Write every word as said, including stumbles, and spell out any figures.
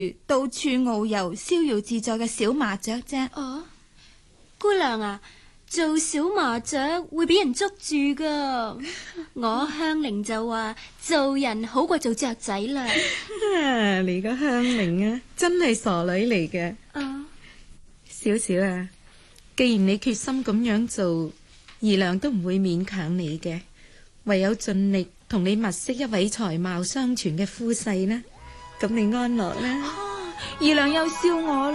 到處遨遊、逍遙自在嘅小麻雀啫。 哦，姑娘啊，做小麻雀會俾人捉住噶。我香菱就話做人好過做雀仔啦。 啊，你個香菱啊，真係傻女嚟嘅。 啊， 小小啊，既然你決心咁樣做，二娘都唔會勉強你嘅，唯有盡力同你物色一位才貌雙全嘅夫婿啦。咁你安樂啦。 二娘又笑我。